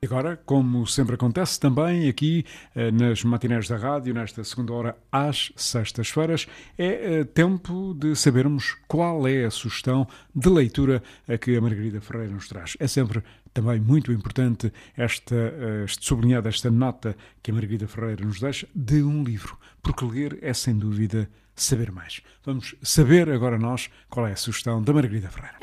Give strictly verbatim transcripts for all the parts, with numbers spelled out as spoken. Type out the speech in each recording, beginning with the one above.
Agora, como sempre acontece também aqui nas matinés da rádio, nesta segunda hora às sextas-feiras, é tempo de sabermos qual é a sugestão de leitura a que a Margarida Ferreira nos traz. É sempre também muito importante esta, este sublinhado, esta nota que a Margarida Ferreira nos deixa de um livro, porque ler é sem dúvida saber mais. Vamos saber agora nós qual é a sugestão da Margarida Ferreira.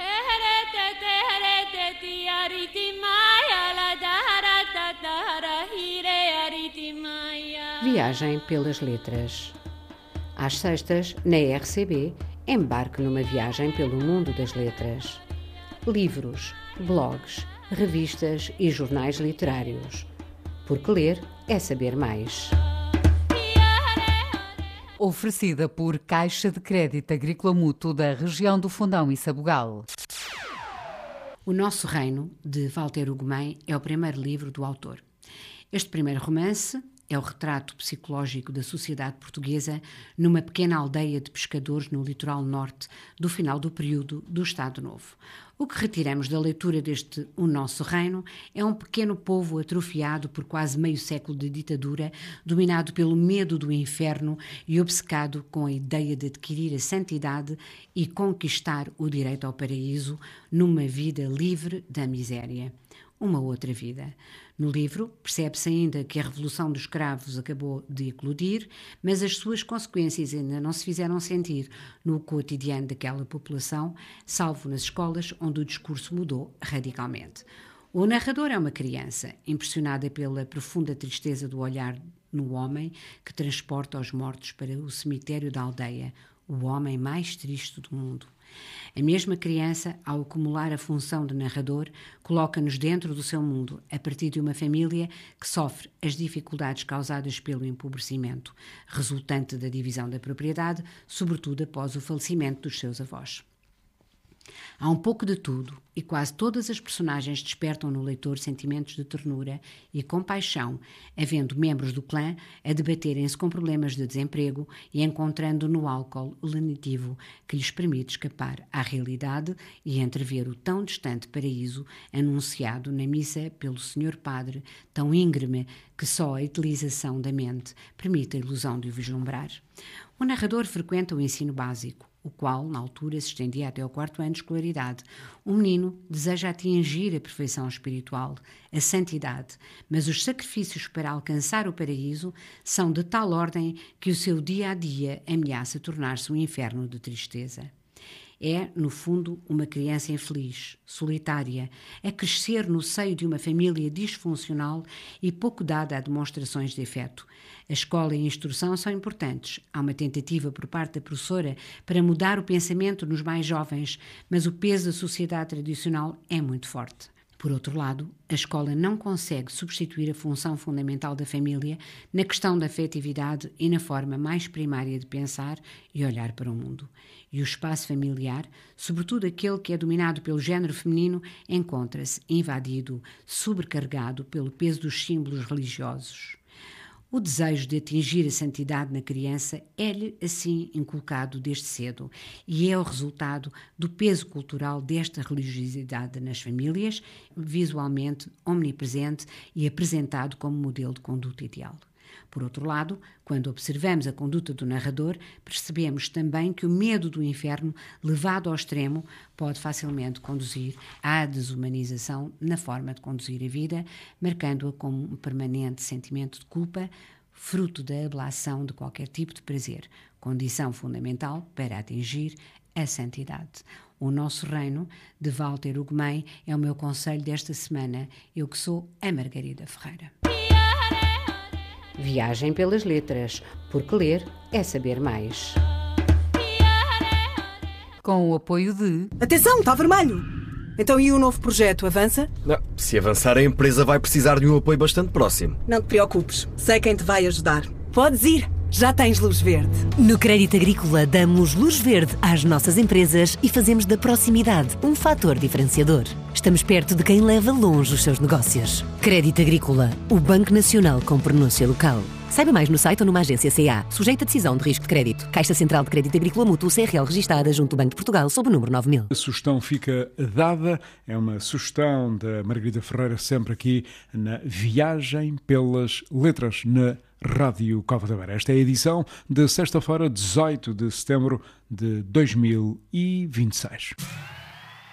Viagem pelas letras. Às sextas, na R C B, embarque numa viagem pelo mundo das letras. Livros, blogs, revistas e jornais literários. Porque ler é saber mais. Oferecida por Caixa de Crédito Agrícola Mútuo da região do Fundão e Sabugal. O Nosso Reino, de Walter Ugumem, é o primeiro livro do autor. Este primeiro romance é o retrato psicológico da sociedade portuguesa numa pequena aldeia de pescadores no litoral norte do final do período do Estado Novo. O que retiramos da leitura deste O Nosso Reino é um pequeno povo atrofiado por quase meio século de ditadura, dominado pelo medo do inferno e obcecado com a ideia de adquirir a santidade e conquistar o direito ao paraíso numa vida livre da miséria. Uma outra vida. No livro, percebe-se ainda que a Revolução dos Cravos acabou de eclodir, mas as suas consequências ainda não se fizeram sentir no cotidiano daquela população, salvo nas escolas onde o discurso mudou radicalmente. O narrador é uma criança, impressionada pela profunda tristeza do olhar no homem que transporta os mortos para o cemitério da aldeia, o homem mais triste do mundo. A mesma criança, ao acumular a função de narrador, coloca-nos dentro do seu mundo, a partir de uma família que sofre as dificuldades causadas pelo empobrecimento, resultante da divisão da propriedade, sobretudo após o falecimento dos seus avós. Há um pouco de tudo e quase todas as personagens despertam no leitor sentimentos de ternura e compaixão, havendo membros do clã a debaterem-se com problemas de desemprego e encontrando no álcool o lenitivo que lhes permite escapar à realidade e entrever o tão distante paraíso anunciado na missa pelo senhor Padre, tão íngreme que só a utilização da mente permite a ilusão de o vislumbrar. O narrador frequenta o ensino básico, o qual, na altura, se estendia até ao quarto ano de escolaridade. O menino deseja atingir a perfeição espiritual, a santidade, mas os sacrifícios para alcançar o paraíso são de tal ordem que o seu dia-a-dia ameaça tornar-se um inferno de tristeza. É, no fundo, uma criança infeliz, solitária, a crescer no seio de uma família disfuncional e pouco dada a demonstrações de afeto. A escola e a instrução são importantes. Há uma tentativa por parte da professora para mudar o pensamento nos mais jovens, mas o peso da sociedade tradicional é muito forte. Por outro lado, a escola não consegue substituir a função fundamental da família na questão da afetividade e na forma mais primária de pensar e olhar para o mundo. E o espaço familiar, sobretudo aquele que é dominado pelo género feminino, encontra-se invadido, sobrecarregado pelo peso dos símbolos religiosos. O desejo de atingir a santidade na criança é-lhe assim inculcado desde cedo e é o resultado do peso cultural desta religiosidade nas famílias, visualmente omnipresente e apresentado como modelo de conduta ideal. Por outro lado, quando observamos a conduta do narrador, percebemos também que o medo do inferno, levado ao extremo, pode facilmente conduzir à desumanização na forma de conduzir a vida, marcando-a como um permanente sentimento de culpa, fruto da ablação de qualquer tipo de prazer, condição fundamental para atingir a santidade. O Nosso Reino, de Walter Ugumem, é o meu conselho desta semana, eu que sou a Margarida Ferreira. Viagem pelas letras, porque ler é saber mais. Com o apoio de... Atenção, está vermelho! Então e o novo projeto, avança? Não, se avançar a empresa vai precisar de um apoio bastante próximo. Não te preocupes, sei quem te vai ajudar. Podes ir, já tens luz verde. No Crédito Agrícola damos luz verde às nossas empresas e fazemos da proximidade um fator diferenciador. Estamos perto de quem leva longe os seus negócios. Crédito Agrícola, o Banco Nacional com pronúncia local. Saiba mais no site ou numa agência C A. Sujeita a decisão de risco de crédito. Caixa Central de Crédito Agrícola Mútuo C R L registada junto do Banco de Portugal sob o número nove mil. A sugestão fica dada. É uma sugestão da Margarida Ferreira, sempre aqui na Viagem pelas Letras, na Rádio Cova da Beira. Esta é a edição de sexta-feira, dezoito de setembro de dois mil e vinte e seis.